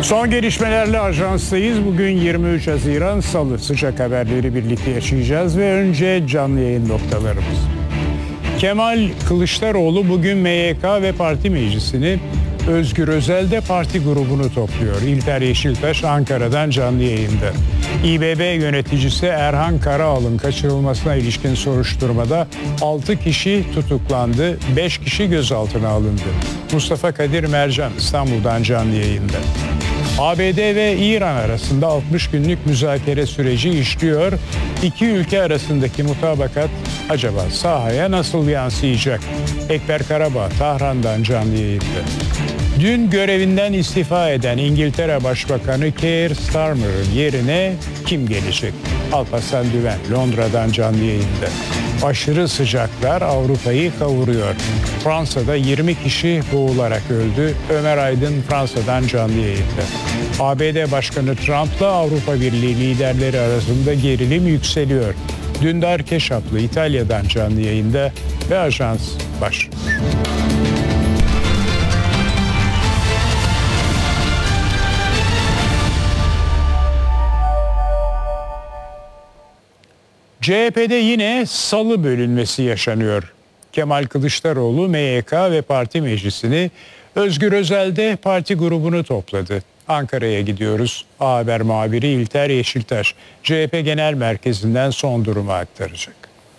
Son gelişmelerle ajanstayız. Bugün 23 Haziran Salı. Sıcak haberleri birlikte yaşayacağız ve önce canlı yayın noktalarımız. Kemal Kılıçdaroğlu bugün MYK ve parti meclisini, Özgür Özel de parti grubunu topluyor. İlter Yeşiltaş Ankara'dan canlı yayında. İBB yöneticisi Erhan Karaal'ın kaçırılmasına ilişkin soruşturmada 6 kişi tutuklandı, 5 kişi gözaltına alındı. Mustafa Kadir Mercan İstanbul'dan canlı yayında. ABD ve İran arasında 60 günlük müzakere süreci işliyor. İki ülke arasındaki mutabakat acaba sahaya nasıl yansıyacak? Ekber Karabağ Tahran'dan canlı yayında. Dün görevinden istifa eden İngiltere Başbakanı Keir Starmer'ın yerine kim gelecek? Alparslan Düven Londra'dan canlı yayında. Aşırı sıcaklar Avrupa'yı kavuruyor. Fransa'da 20 kişi boğularak öldü. Ömer Aydın Fransa'dan canlı yayında. ABD Başkanı Trump'la Avrupa Birliği liderleri arasında gerilim yükseliyor. Dündar Keşaplı İtalya'dan canlı yayında ve ajans başlıyor. CHP'de yine salı bölünmesi yaşanıyor. Kemal Kılıçdaroğlu MYK ve parti meclisini, Özgür Özel de parti grubunu topladı. Ankara'ya gidiyoruz. A Haber muhabiri İlter Yeşiltaş CHP Genel Merkezi'nden son durumu aktaracak.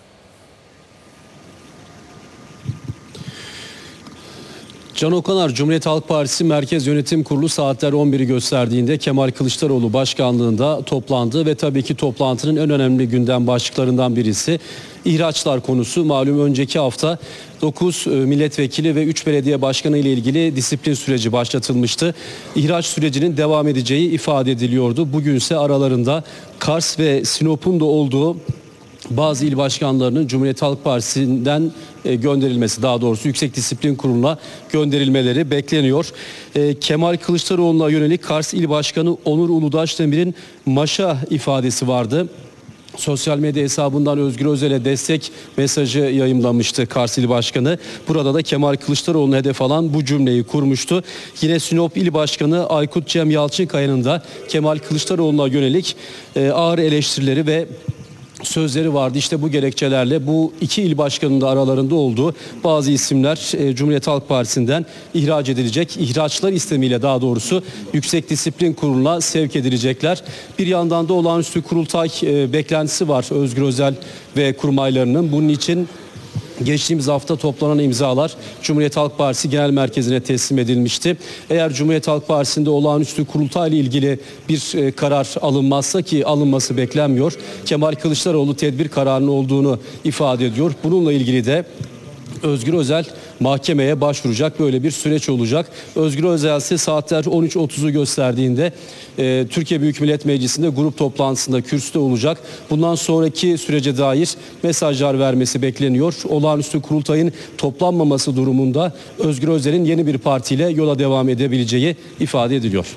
Can Okanar, Cumhuriyet Halk Partisi Merkez Yönetim Kurulu saatler 11'i gösterdiğinde Kemal Kılıçdaroğlu başkanlığında toplandı ve tabii ki toplantının en önemli gündem başlıklarından birisi ihraçlar konusu. Malum önceki hafta 9 milletvekili ve 3 belediye başkanı ile ilgili disiplin süreci başlatılmıştı. İhraç sürecinin devam edeceği ifade ediliyordu. Bugünse aralarında Kars ve Sinop'un da olduğu bazı il başkanlarının Cumhuriyet Halk Partisi'nden gönderilmesi, daha doğrusu Yüksek Disiplin Kurulu'na gönderilmeleri bekleniyor. Kemal Kılıçdaroğlu'na yönelik Kars İl Başkanı Onur Uludaşdemir'in maşa ifadesi vardı. Sosyal medya hesabından Özgür Özel'e destek mesajı yayımlamıştı Kars İl Başkanı. Burada da Kemal Kılıçdaroğlu'nu hedef alan bu cümleyi kurmuştu. Yine Sinop İl Başkanı Aykut Cem Yalçınkaya'nın da Kemal Kılıçdaroğlu'na yönelik ağır eleştirileri ve sözleri vardı. İşte bu gerekçelerle bu iki il başkanının da aralarında olduğu bazı isimler Cumhuriyet Halk Partisi'nden ihraç edilecek. İhraçlar istemiyle daha doğrusu Yüksek Disiplin Kurulu'na sevk edilecekler. Bir yandan da olağanüstü kurultay beklentisi var Özgür Özel ve kurmaylarının. Bunun için geçtiğimiz hafta toplanan imzalar Cumhuriyet Halk Partisi Genel Merkezi'ne teslim edilmişti. Eğer Cumhuriyet Halk Partisi'nde olağanüstü kurultay ile ilgili bir karar alınmazsa, ki alınması beklenmiyor, Kemal Kılıçdaroğlu tedbir kararının olduğunu ifade ediyor. Bununla ilgili de Özgür Özel mahkemeye başvuracak, böyle bir süreç olacak. Özgür Özel ise saatler 13.30'u gösterdiğinde Türkiye Büyük Millet Meclisi'nde grup toplantısında kürsüde olacak. Bundan sonraki sürece dair mesajlar vermesi bekleniyor. Olağanüstü kurultayın toplanmaması durumunda Özgür Özel'in yeni bir partiyle yola devam edebileceği ifade ediliyor.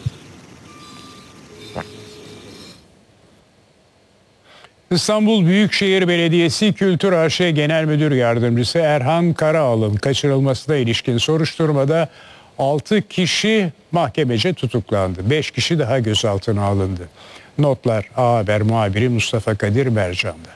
İstanbul Büyükşehir Belediyesi Kültür AŞ Genel Müdür Yardımcısı Erhan Karaal'ın kaçırılmasına ilişkin soruşturmada 6 kişi mahkemece tutuklandı. 5 kişi daha gözaltına alındı. Notlar A Haber muhabiri Mustafa Kadir Mercan'da.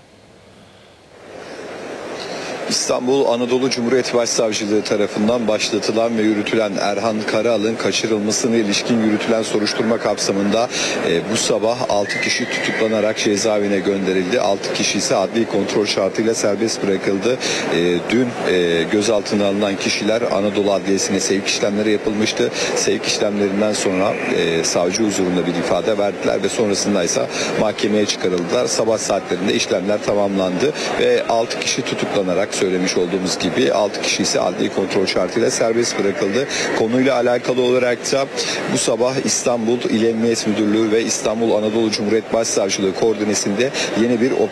İstanbul Anadolu Cumhuriyet Başsavcılığı tarafından başlatılan ve yürütülen Erhan Karaal'ın kaçırılmasına ilişkin yürütülen soruşturma kapsamında bu sabah 6 kişi tutuklanarak cezaevine gönderildi. 6 kişi ise adli kontrol şartıyla serbest bırakıldı. Dün gözaltına alınan kişiler Anadolu Adliyesi'ne sevk işlemleri yapılmıştı. Sevk işlemlerinden sonra savcı huzurunda bir ifade verdiler ve sonrasında ise mahkemeye çıkarıldılar. Sabah saatlerinde işlemler tamamlandı ve 6 kişi tutuklanarak, söylemiş olduğumuz gibi 6 kişi ise adli kontrol şartıyla serbest bırakıldı. Konuyla alakalı olarak da bu sabah İstanbul İl Emniyet Müdürlüğü ve İstanbul Anadolu Cumhuriyet Başsavcılığı koordinesinde yeni bir